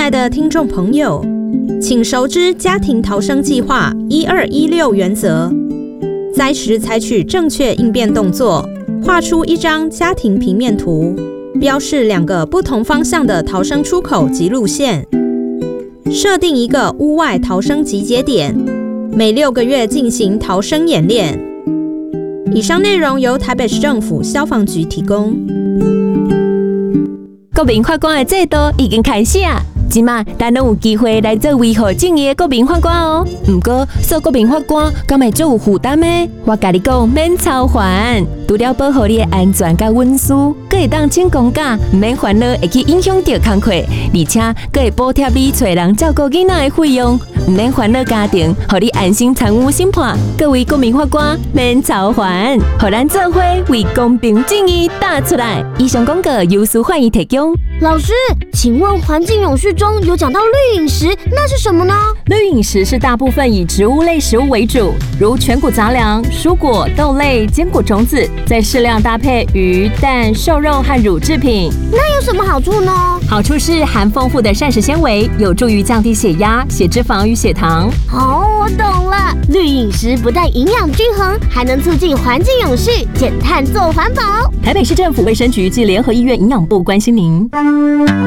爱的听众朋友，请熟知家庭逃生计划1216原则，灾时采取正确应变动作，画出一张家庭平面图，标示2个不同方向的逃生出口及路线，设定一个屋外逃生集结点，每6个月进行逃生演练。以上内容由台北市政府消防局提供。 国民法官的制度已经开始啊！即马咱拢有机会来做维护正义的国民法官哦。不过，做国民法官敢会足有负担呢？我甲你讲，免操烦，除了保护你的安全甲隐私，佫会当请公假，唔免烦恼会去影响到工课，而且佫会补贴你找人照顾囡仔的费用，唔免烦恼家庭，互你安心参与审判。各位国民法官，免操烦，互咱做伙为公平正义打出来。以上广告由司法院提供。 老师，请问环境永续中有讲到绿饮食，那是什么呢？ 绿饮食是大部分以植物类食物为主，如全谷杂粮、蔬果、豆类、坚果种子，再适量搭配鱼、蛋、瘦肉和乳制品。 那有什么好处呢？ 好处是含丰富的膳食纤维，有助于降低血压、血脂肪与血糖。 我懂了，绿饮食不但营养均衡，还能促进环境永续，减碳做环保。 台北市政府卫生局及联合医院营养部关心您。